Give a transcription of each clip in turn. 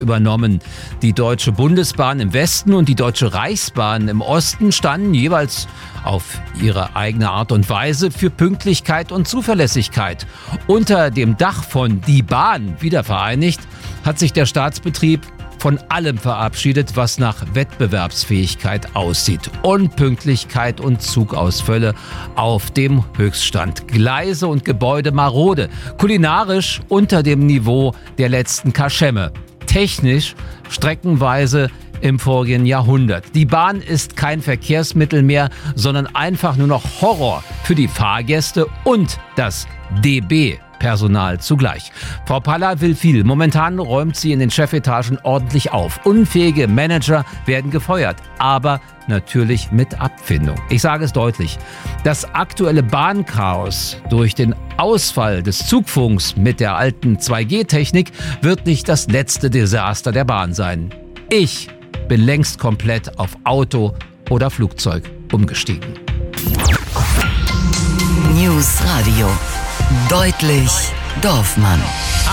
übernommen. Die Deutsche Bundesbahn im Westen und die Deutsche Reichsbahn im Osten standen jeweils auf ihre eigene Art und Weise für Pünktlichkeit und Zuverlässigkeit. Unter dem Dach von Die Bahn wiedervereinigt hat sich der Staatsbetrieb von allem verabschiedet, was nach Wettbewerbsfähigkeit aussieht. Unpünktlichkeit und Zugausfälle auf dem Höchststand. Gleise und Gebäude marode. Kulinarisch unter dem Niveau der letzten Kaschemme. Technisch streckenweise im vorigen Jahrhundert. Die Bahn ist kein Verkehrsmittel mehr, sondern einfach nur noch Horror für die Fahrgäste und das DB-Personal zugleich. Frau Paller will viel. Momentan räumt sie in den Chefetagen ordentlich auf. Unfähige Manager werden gefeuert, aber natürlich mit Abfindung. Ich sage es deutlich. Das aktuelle Bahnchaos durch den Ausfall des Zugfunks mit der alten 2G-Technik wird nicht das letzte Desaster der Bahn sein. Ich bin längst komplett auf Auto oder Flugzeug umgestiegen. News Radio. Deutlich Dorfmann.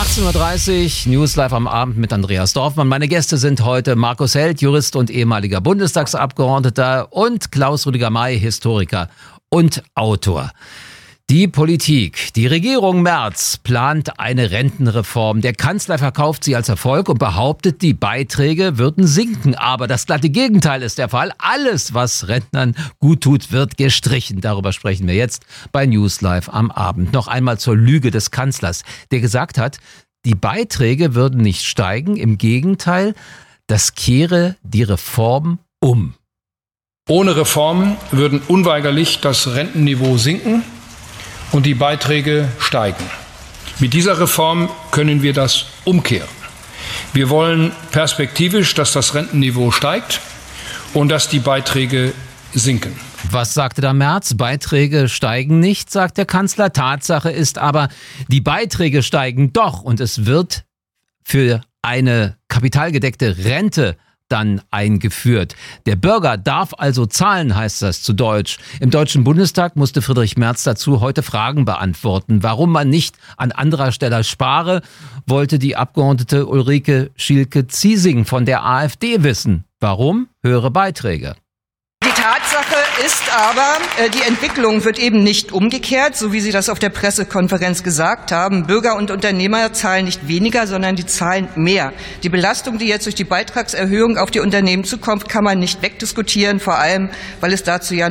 18.30 Uhr, News live am Abend mit Andreas Dorfmann. Meine Gäste sind heute Markus Held, Jurist und ehemaliger Bundestagsabgeordneter, und Klaus Rüdiger May, Historiker und Autor. Die Politik. Die Regierung Merz plant eine Rentenreform. Der Kanzler verkauft sie als Erfolg und behauptet, die Beiträge würden sinken. Aber das glatte Gegenteil ist der Fall. Alles, was Rentnern gut tut, wird gestrichen. Darüber sprechen wir jetzt bei News Live am Abend. Noch einmal zur Lüge des Kanzlers, der gesagt hat, die Beiträge würden nicht steigen. Im Gegenteil, das kehre die Reform um. Ohne Reform würden unweigerlich das Rentenniveau sinken und die Beiträge steigen. Mit dieser Reform können wir das umkehren. Wir wollen perspektivisch, dass das Rentenniveau steigt und dass die Beiträge sinken. Was sagte da Merz? Beiträge steigen nicht, sagt der Kanzler. Tatsache ist aber, die Beiträge steigen doch und es wird für eine kapitalgedeckte Rente dann eingeführt. Der Bürger darf also zahlen, heißt das zu Deutsch. Im Deutschen Bundestag musste Friedrich Merz dazu heute Fragen beantworten. Warum man nicht an anderer Stelle spare, wollte die Abgeordnete Ulrike Schielke-Ziesing von der AfD wissen. Warum? Höhere Beiträge. Die Tatsache ist aber, die Entwicklung wird eben nicht umgekehrt, so wie Sie das auf der Pressekonferenz gesagt haben. Bürger und Unternehmer zahlen nicht weniger, sondern die zahlen mehr. Die Belastung, die jetzt durch die Beitragserhöhung auf die Unternehmen zukommt, kann man nicht wegdiskutieren, vor allem, weil dazu ja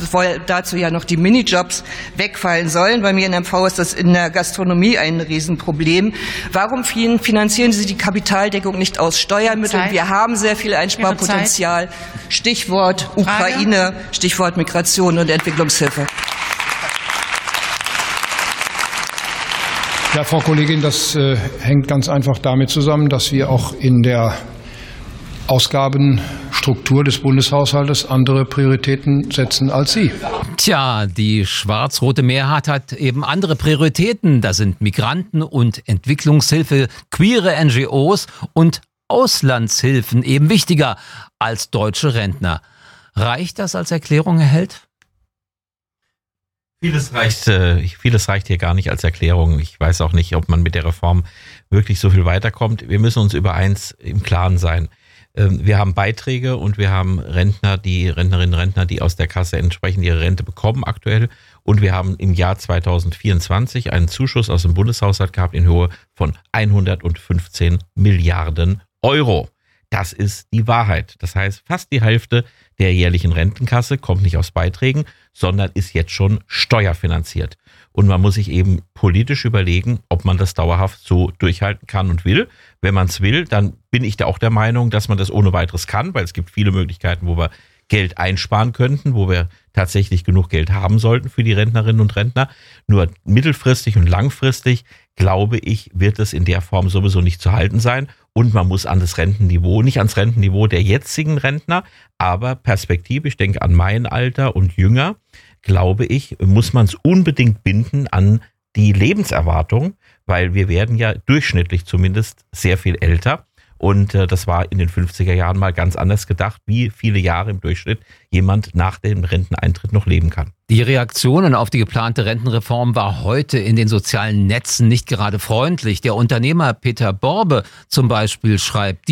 noch die Minijobs wegfallen sollen. Bei mir in MV ist das in der Gastronomie ein Riesenproblem. Warum finanzieren Sie die Kapitaldeckung nicht aus Steuermitteln? Wir haben sehr viel Einsparpotenzial. Stichwort Ukraine, Stichwort Migration und Entwicklungshilfe. Ja, Frau Kollegin, das hängt ganz einfach damit zusammen, dass wir auch in der Ausgabenstruktur des Bundeshaushaltes andere Prioritäten setzen als Sie. Tja, die schwarz-rote Mehrheit hat eben andere Prioritäten. Da sind Migranten und Entwicklungshilfe, queere NGOs und Auslandshilfen eben wichtiger als deutsche Rentner. Reicht das als Erklärung, Herr Held? Vieles reicht hier gar nicht als Erklärung. Ich weiß auch nicht, ob man mit der Reform wirklich so viel weiterkommt. Wir müssen uns über eins im Klaren sein. Wir haben Beiträge und wir haben Rentnerinnen und Rentner, die aus der Kasse entsprechend ihre Rente bekommen aktuell. Und wir haben im Jahr 2024 einen Zuschuss aus dem Bundeshaushalt gehabt in Höhe von 115 Milliarden Euro. Das ist die Wahrheit. Das heißt, fast die Hälfte der jährlichen Rentenkasse kommt nicht aus Beiträgen, sondern ist jetzt schon steuerfinanziert. Und man muss sich eben politisch überlegen, ob man das dauerhaft so durchhalten kann und will. Wenn man es will, dann bin ich da auch der Meinung, dass man das ohne weiteres kann, weil es gibt viele Möglichkeiten, wo wir Geld einsparen könnten, wo wir tatsächlich genug Geld haben sollten für die Rentnerinnen und Rentner. Nur mittelfristig und langfristig, glaube ich, wird es in der Form sowieso nicht zu halten sein. Und man muss an das Rentenniveau, nicht ans Rentenniveau der jetzigen Rentner, aber perspektivisch, ich denke an mein Alter und jünger, glaube ich, muss man es unbedingt binden an die Lebenserwartung, weil wir werden ja durchschnittlich zumindest sehr viel älter. Und das war in den 50er Jahren mal ganz anders gedacht, wie viele Jahre im Durchschnitt jemand nach dem Renteneintritt noch leben kann. Die Reaktionen auf die geplante Rentenreform war heute in den sozialen Netzen nicht gerade freundlich. Der Unternehmer Peter Borbe zum Beispiel schreibt: